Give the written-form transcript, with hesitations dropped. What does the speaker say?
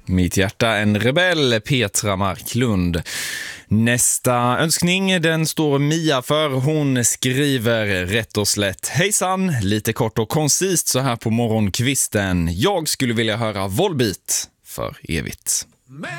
Mitt hjärta en rebell, Petra Marklund. Nästa önskning, den står Mia för. Hon skriver rätt och slätt: hejsan, lite kort och koncist så här på morgonkvisten. Jag skulle vilja höra Volbeat för evigt.